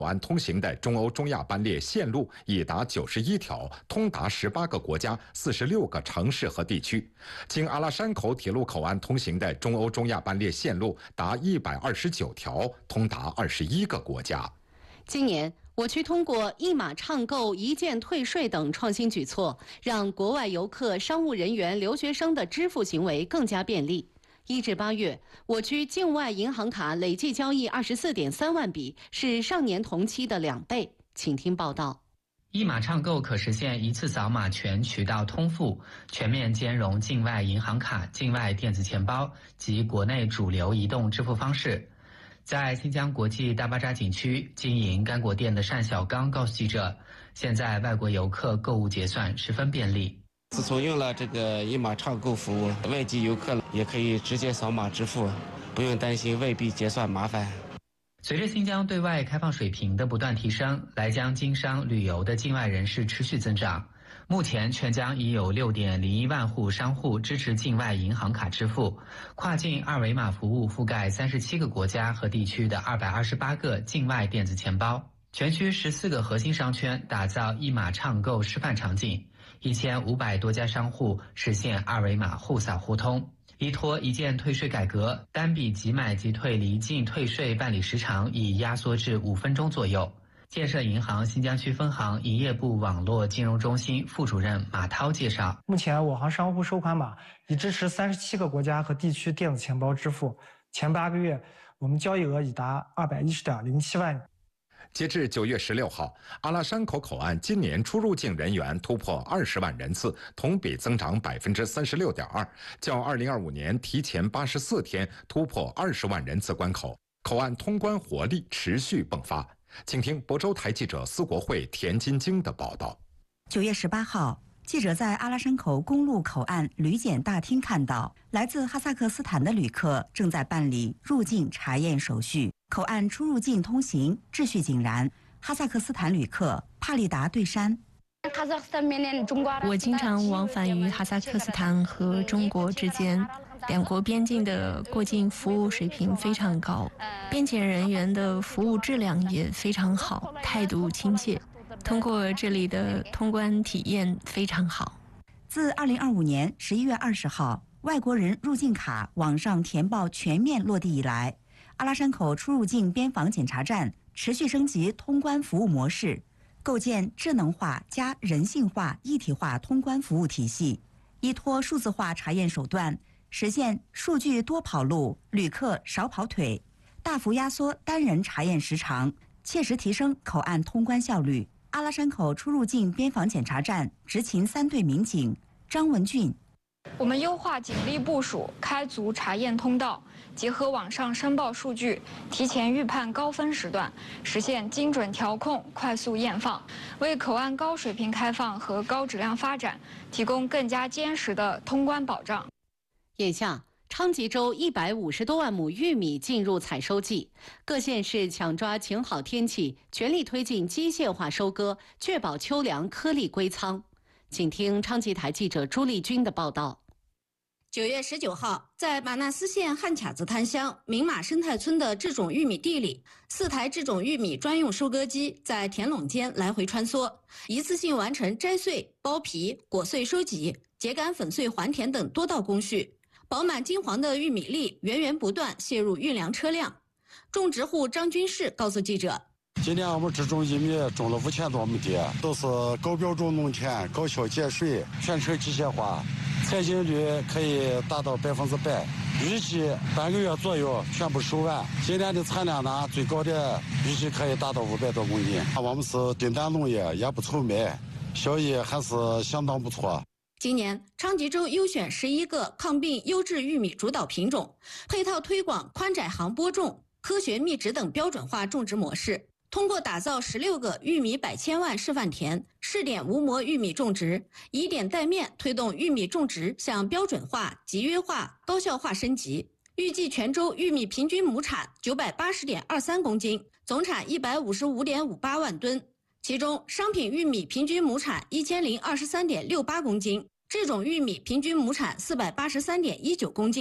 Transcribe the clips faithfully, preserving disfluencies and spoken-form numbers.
口岸通行的中欧中亚班列线路已达九十一条，通达十八个国家、四十六个城市和地区。经阿拉山口铁路口岸通行的中欧中亚班列线路达一百二十九条，通达二十一个国家。 今年，我区通过一码畅购、一键退税等创新举措，让国外游客、商务人员、留学生的支付行为更加便利。一至八月，我区境外银行卡累计交易二十四点三万笔，是上年同期的两倍。请听报道。 一码畅购可实现一次扫码全渠道通付，全面兼容境外银行卡、境外电子钱包及国内主流移动支付方式。在新疆国际大巴扎景区经营干果店的单小刚告诉记者，现在外国游客购物结算十分便利。 自从用了这个一码畅购服务，外籍游客也可以直接扫码支付，不用担心未必结算麻烦。 随着新疆对外开放水平的不断提升，来疆经商旅游的境外人士持续增长。目前全疆已有 六点零一万户商户支持境外银行卡支付，跨境二维码服务覆盖三十七个国家和地区的二百二十八个境外电子钱包。全区十四个核心商圈打造一码畅购示范场景，一千五百多家商户实现二维码互扫互通。依托一键退税改革，单笔即买即退离境退税办理时长已压缩至五分钟左右。建设银行新疆区分行营业部网络金融中心副主任马涛介绍， 目前我行商户收款码已支持三十七个国家和地区电子钱包支付，前八个月我们交易额已达二百一十点零七万元。 截至九月十六号，阿拉山口口岸今年出入境人员突破二十万人次，同比增长百分之三十六点二，较二零二五年提前八十四天突破二十万人次关口，口岸通关活力持续迸发。请听亳州台记者司国慧、田金晶的报道。 九月十八号，记者在阿拉山口公路口岸旅检大厅看到，来自哈萨克斯坦的旅客正在办理入境查验手续。口岸出入境通行秩序井然。哈萨克斯坦旅客帕利达对山， 我经常往返于哈萨克斯坦和中国之间，两国边境的过境服务水平非常高，边检人员的服务质量也非常好，态度亲切。通过这里的通关体验非常好。 自二零二五年十一月二十号外国人入境卡网上填报全面落地以来，阿拉山口出入境边防检查站持续升级通关服务模式，构建智能化加人性化一体化通关服务体系，依托数字化查验手段，实现数据多跑路、旅客少跑腿，大幅压缩单人查验时长，切实提升口岸通关效率。阿拉山口出入境边防检查站执勤三队民警张文俊， 我们优化警力部署，开足查验通道，结合网上申报数据，提前预判高峰时段，实现精准调控、快速验放，为口岸高水平开放和高质量发展提供更加坚实的通关保障。 眼下，昌吉州一百五十多万亩玉米进入采收季，各县市抢抓晴好天气，全力推进机械化收割，确保秋粮颗粒归仓。请听昌吉台记者朱丽君的报道。 九月十九号，在马纳斯县汉卡子滩乡明马生态村的制种玉米地里，四台制种玉米专用收割机在田垄间来回穿梭，一次性完成摘穗、剥皮、果穗收集、秸秆粉碎还田等多道工序。饱满金黄的玉米粒源源不断泄入运粮车辆。种植户张军士告诉记者， 今年我们制种玉米种了五千多亩地，都是高标准农田、高效节水，全程机械化，采精率可以达到百分之百，预计半个月左右全部收完。今年的产量呢，最高的预计可以达到五百多公斤。我们是订单农业，也不愁卖，效益还是相当不错。 今年昌吉州优选十一个抗病优质玉米主导品种，配套推广宽窄行播种、科学密植等标准化种植模式。通过打造十六个玉米百千万示范田，试点无膜玉米种植，以点带面推动玉米种植向标准化、集约化、高效化升级。预计全州玉米平均亩产九百八十点二三公斤，总产一百五十五点五八万吨，其中商品玉米平均亩产一千零二十三点六八公斤，这种玉米平均亩产四百八十三点一九公斤。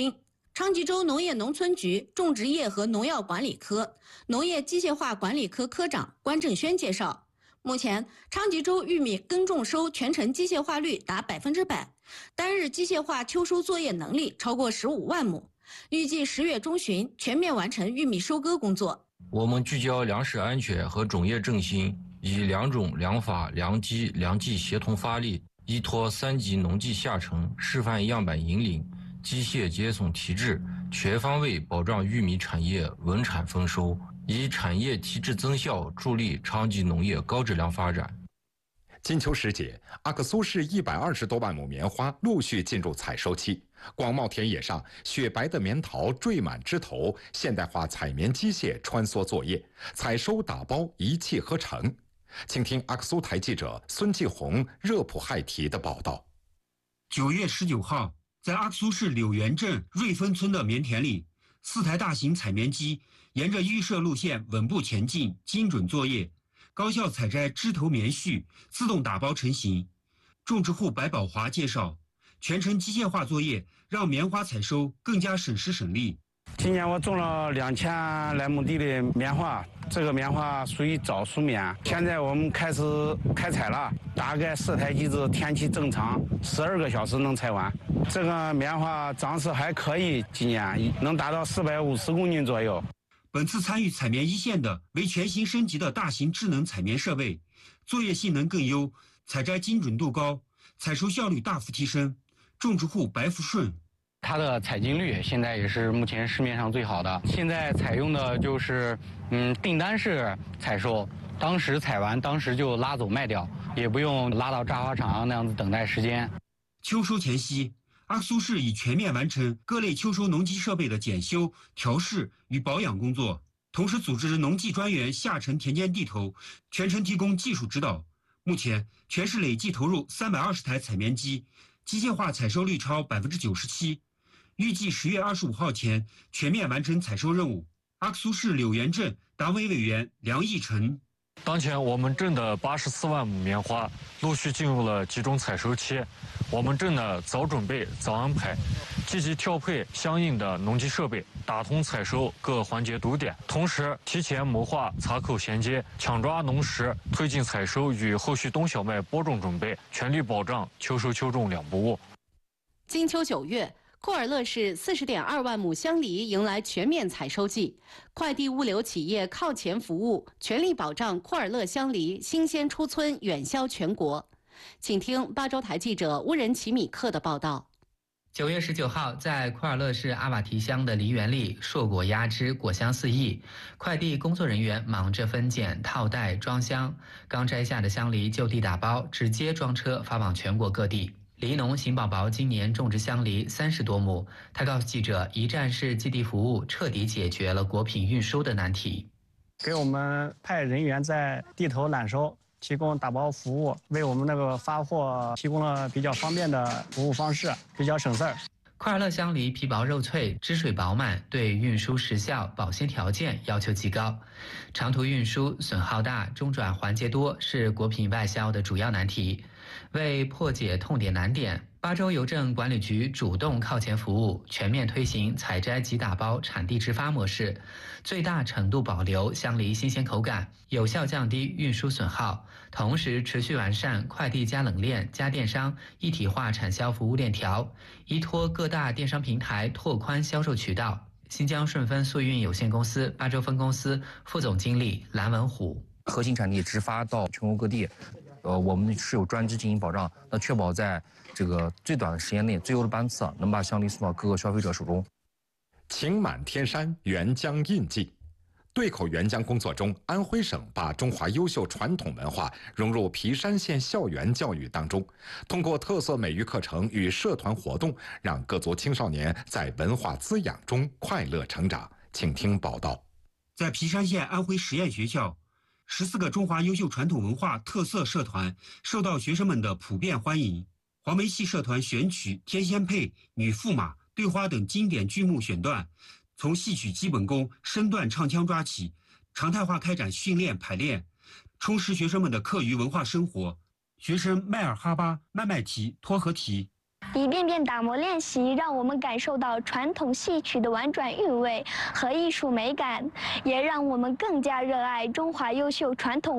昌吉州农业农村局种植业和农药管理科农业机械化管理科科长关正轩介绍，目前昌吉州玉米耕种收全程机械化率达百分之百，单日机械化秋收作业能力超过十五万亩，预计十月中旬全面完成玉米收割工作。 我们聚焦粮食安全和种业振兴，以良种、良法、良机、良技协同发力，依托三级农技下沉示范样板引领，机械接送提质，全方位保障玉米产业稳产丰收，以产业提质增效助力昌吉农业高质量发展。 金秋时节，阿克苏市一百二十多万亩棉花陆续进入采收期。广袤田野上，雪白的棉桃缀满枝头，现代化采棉机械穿梭作业，采收打包一气呵成。请听阿克苏台记者孙继红、热普亥提的报道。 九月十九号，在阿克苏市柳园镇瑞芬村的棉田里，四台大型采棉机沿着预设路线稳步前进，精准作业，高效采摘枝头棉絮，自动打包成型。种植户白宝华介绍，全程机械化作业让棉花采收更加省时省力。 今年我种了两千来亩地的棉花，这个棉花属于早熟棉。现在我们开始开采了，大概四台机子，天气正常，十二个小时能采完。这个棉花长势还可以，今年能达到四百五十公斤左右。 本次参与采棉一线的为全新升级的大型智能采棉设备，作业性能更优，采摘精准度高，采收效率大幅提升。种植户白福顺， 它的采金率现在也是目前市面上最好的。现在采用的就是嗯订单式采收，当时采完当时就拉走卖掉，也不用拉到轧花厂那样子等待时间。 秋收前夕，阿克苏市已全面完成各类秋收农机设备的检修、调试与保养工作，同时组织农技专员下沉田间地头，全程提供技术指导。目前，全市累计投入三百二十台采棉机，机械化采收率超百分之九十七。预计十月二十五号前全面完成采收任务。阿克苏市柳园镇党委委员梁义成， 当前我们镇的八十四万亩棉花陆续进入了集中采收期，我们镇的早准备、早安排，积极调配相应的农机设备，打通采收各环节堵点，同时提前谋划岔口衔接，抢抓农时，推进采收与后续冬小麦播种准备，全力保障秋收秋种两不误。 金秋九月，库尔勒市四十点二万亩香梨迎来全面采收季，快递物流企业靠前服务，全力保障库尔勒香梨新鲜出村，远销全国。请听巴州台记者乌仁奇米克的报道。 九月十九号，在库尔勒市阿瓦提乡的梨园里，硕果压枝，果香四溢。快递工作人员忙着分拣、套袋、装箱，刚摘下的香梨就地打包，直接装车发往全国各地。梨农邢宝宝今年种植香梨三十多亩，他告诉记者，一站式寄递服务彻底解决了果品运输的难题。 给我们派人员在地头揽收，提供打包服务，为我们那个发货提供了比较方便的服务方式，比较省事儿。 库尔勒香梨皮薄肉脆，汁水饱满，对运输时效、保鲜条件要求极高。长途运输损耗大，中转环节多，是果品外销的主要难题。为破解痛点难点，巴州邮政管理局主动靠前服务，全面推行采摘即打包、产地直发模式，最大程度保留香梨新鲜口感，有效降低运输损耗，同时持续完善快递加冷链加电商一体化产销服务链条，依托各大电商平台拓宽销售渠道。新疆顺丰速运有限公司巴州分公司副总经理蓝文虎， 核心产地直发到全国各地。呃，我们是有专机进行保障，那确保在这个最短的时间内、最优的班次，能把香梨送到各个消费者手中。 晴满天山，沅江印记。对口沅江工作中，安徽省把中华优秀传统文化融入皮山县校园教育当中，通过特色美育课程与社团活动，让各族青少年在文化滋养中快乐成长。请听报道。 在皮山县安徽实验学校，十四个中华优秀传统文化特色社团受到学生们的普遍欢迎。黄梅戏社团选曲《天仙配》《女驸马》《对花》等经典剧目选段，从戏曲基本功、身段唱腔抓起，常态化开展训练排练，充实学生们的课余文化生活。学生迈尔哈巴、麦麦提、托和提。 一遍遍打磨练习，让我们感受到传统戏曲的婉转韵味和艺术美感，也让我们更加热爱中华优秀传统